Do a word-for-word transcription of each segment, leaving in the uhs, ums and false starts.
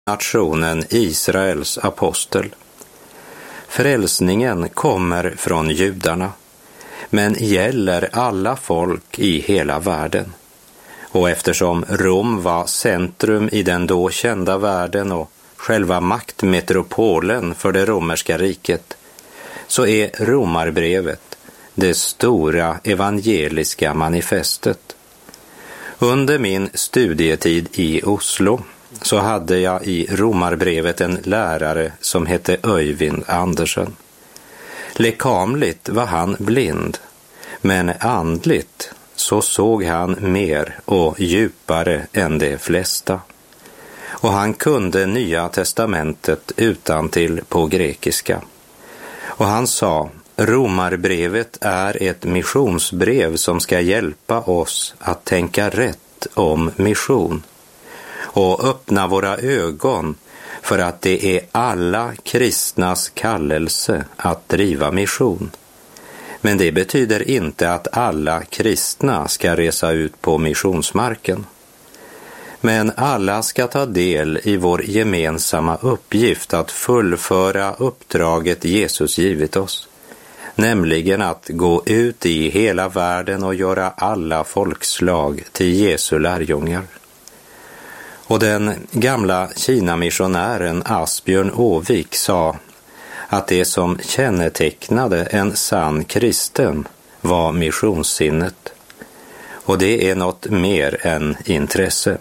nationen Israels apostel. Frälsningen kommer från judarna, men gäller alla folk i hela världen. Och eftersom Rom var centrum i den då kända världen och själva maktmetropolen för det romerska riket, så är Romarbrevet det stora evangeliska manifestet. Under min studietid i Oslo så hade jag i Romarbrevet en lärare som hette Öyvind Andersen. Lekamligt var han blind, men andligt så såg han mer och djupare än de flesta. Och han kunde Nya testamentet utantill på grekiska. Och han sa, Romarbrevet är ett missionsbrev som ska hjälpa oss att tänka rätt om mission och öppna våra ögon för att det är alla kristnas kallelse att driva mission. Men det betyder inte att alla kristna ska resa ut på missionsmarken. Men alla ska ta del i vår gemensamma uppgift att fullföra uppdraget Jesus givit oss, nämligen att gå ut i hela världen och göra alla folkslag till Jesu lärjungar. Och den gamla Kina-missionären Asbjörn Åvik sa att det som kännetecknade en sann kristen var missionssinnet. Och det är något mer än intresse.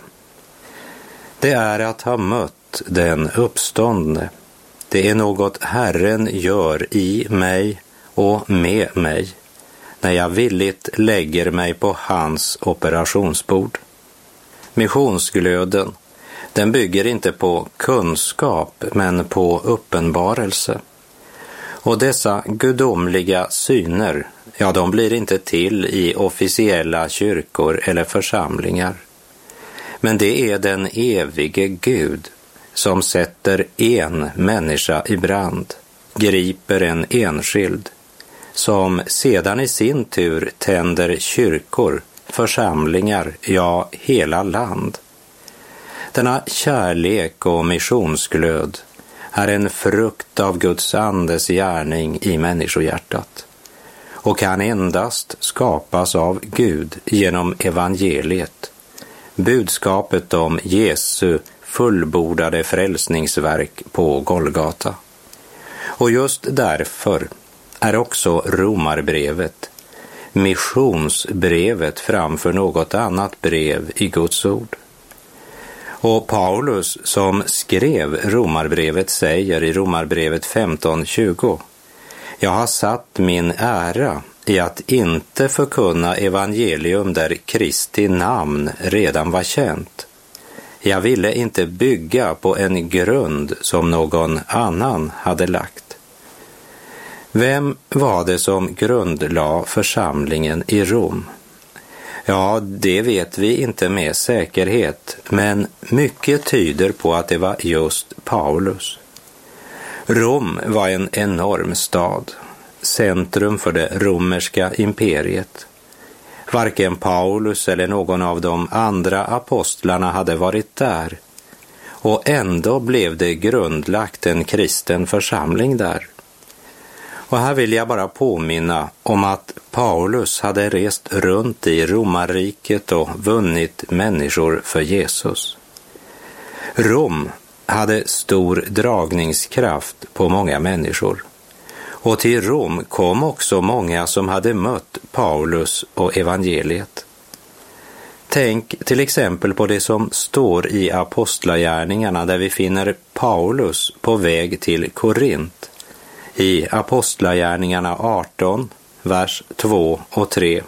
Det är att ha mött den uppståndne. Det är något Herren gör i mig och med mig när jag villigt lägger mig på hans operationsbord. Missionsglöden, den bygger inte på kunskap men på uppenbarelse. Och dessa gudomliga syner, ja, de blir inte till i officiella kyrkor eller församlingar. Men det är den evige Gud som sätter en människa i brand, griper en enskild, som sedan i sin tur tänder kyrkor, församlingar, ja, hela land. Denna kärlek och missionsglöd är en frukt av Guds andes gärning i människohjärtat och kan endast skapas av Gud genom evangeliet, budskapet om Jesu fullbordade frälsningsverk på Golgata. Och just därför är också Romarbrevet missionsbrevet framför något annat brev i Guds ord. Och Paulus som skrev Romarbrevet säger i Romarbrevet femton tjugo: Jag har satt min ära i att inte förkunna evangelium där Kristi namn redan var känt. Jag ville inte bygga på en grund som någon annan hade lagt. Vem var det som grundlade församlingen i Rom? Ja, det vet vi inte med säkerhet, men mycket tyder på att det var just Paulus. Rom var en enorm stad, centrum för det romerska imperiet. Varken Paulus eller någon av de andra apostlarna hade varit där, och ändå blev det grundlagt en kristen församling där. Och här vill jag bara påminna om att Paulus hade rest runt i romarriket och vunnit människor för Jesus. Rom hade stor dragningskraft på många människor. Och till Rom kom också många som hade mött Paulus och evangeliet. Tänk till exempel på det som står i apostlagärningarna där vi finner Paulus på väg till Korint. I apostlagärningarna arton, vers två och tre.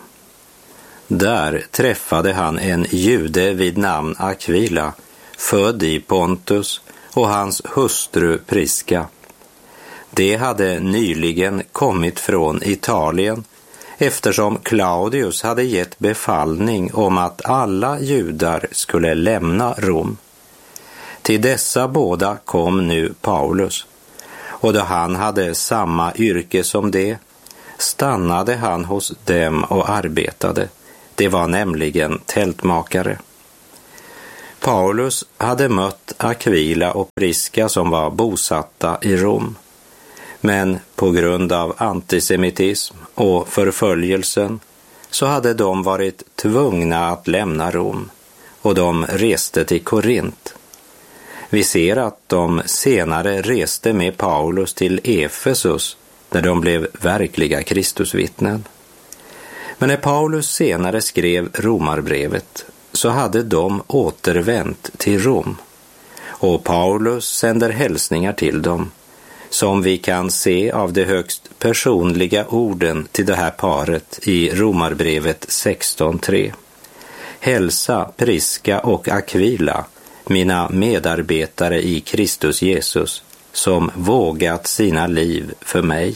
Där träffade han en jude vid namn Aquila, född i Pontus, och hans hustru Priska. De hade nyligen kommit från Italien eftersom Claudius hade gett befallning om att alla judar skulle lämna Rom. Till dessa båda kom nu Paulus. Och då han hade samma yrke som det, stannade han hos dem och arbetade. Det var nämligen tältmakare. Paulus hade mött Aquila och Prisca som var bosatta i Rom. Men på grund av antisemitism och förföljelsen så hade de varit tvungna att lämna Rom och de reste till Korint. Vi ser att de senare reste med Paulus till Efesus där de blev verkliga Kristusvittnen. Men när Paulus senare skrev Romarbrevet så hade de återvänt till Rom och Paulus sänder hälsningar till dem som vi kan se av de högst personliga orden till det här paret i Romarbrevet sexton tre. Hälsa Prisca och Aquila, mina medarbetare i Kristus Jesus, som vågat sina liv för mig.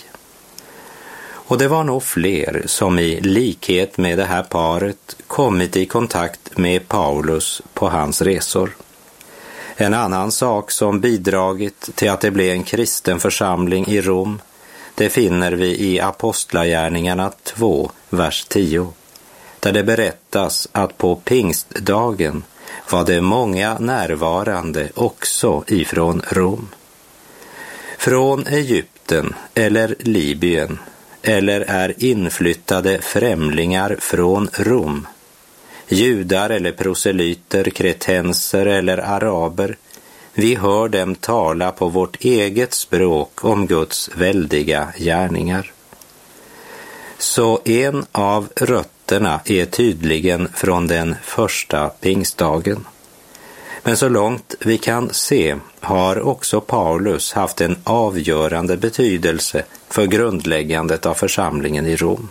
Och det var nog fler som i likhet med det här paret kommit i kontakt med Paulus på hans resor. En annan sak som bidragit till att det blev en kristen församling i Rom, det finner vi i Apostlagärningarna två, vers tio, där det berättas att på pingstdagen var det många närvarande också ifrån Rom. Från Egypten eller Libyen eller är inflyttade främlingar från Rom, judar eller proselyter, kretenser eller araber, vi hör dem tala på vårt eget språk om Guds väldiga gärningar. Så en av rötterna är tydligen från den första pingstdagen. Men så långt vi kan se har också Paulus haft en avgörande betydelse för grundläggandet av församlingen i Rom.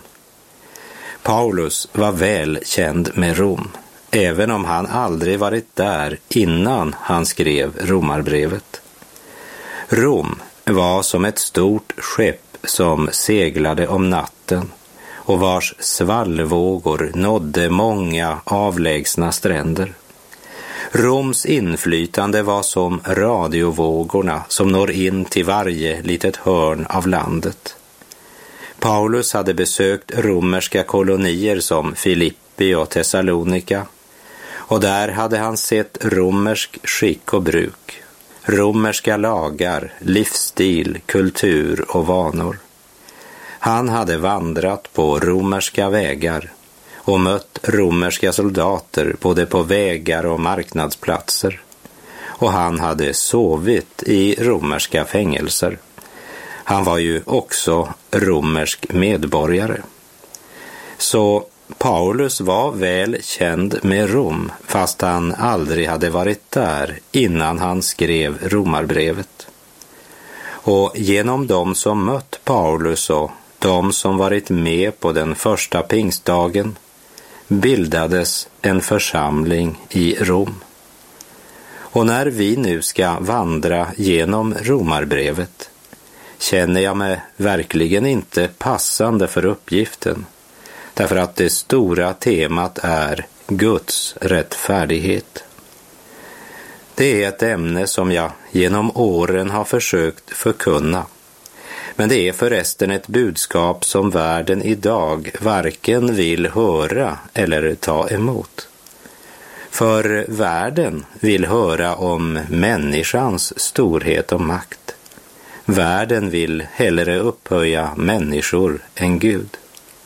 Paulus var väl känd med Rom, även om han aldrig varit där innan han skrev Romarbrevet. Rom var som ett stort skepp som seglade om natten och vars svallvågor nådde många avlägsna stränder. Roms inflytande var som radiovågorna som når in till varje litet hörn av landet. Paulus hade besökt romerska kolonier som Filippi och Thessalonika, och där hade han sett romersk skick och bruk, romerska lagar, livsstil, kultur och vanor. Han hade vandrat på romerska vägar och mött romerska soldater både på vägar och marknadsplatser, och han hade sovit i romerska fängelser. Han var ju också romersk medborgare. Så Paulus var väl känd med Rom, fast han aldrig hade varit där innan han skrev Romarbrevet. Och genom dem som mött Paulus och de som varit med på den första pingstdagen bildades en församling i Rom. Och när vi nu ska vandra genom Romarbrevet känner jag mig verkligen inte passande för uppgiften, därför att det stora temat är Guds rättfärdighet. Det är ett ämne som jag genom åren har försökt förkunna, men det är förresten ett budskap som världen idag varken vill höra eller ta emot. För världen vill höra om människans storhet och makt. Världen vill hellre upphöja människor än Gud.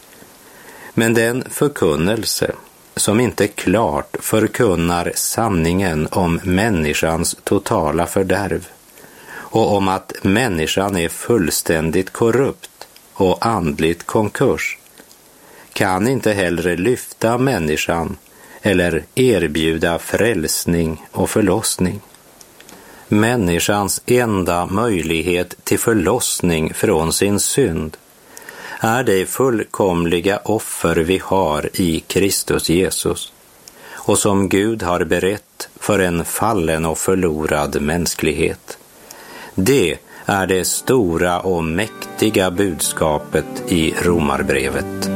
Men den förkunnelse som inte klart förkunnar sanningen om människans totala fördärv och om att människan är fullständigt korrupt och andligt konkurs kan inte hellre lyfta människan eller erbjuda frälsning och förlossning. Människans enda möjlighet till förlossning från sin synd är det fullkomliga offer vi har i Kristus Jesus och som Gud har berett för en fallen och förlorad mänsklighet. Det är det stora och mäktiga budskapet i Romarbrevet.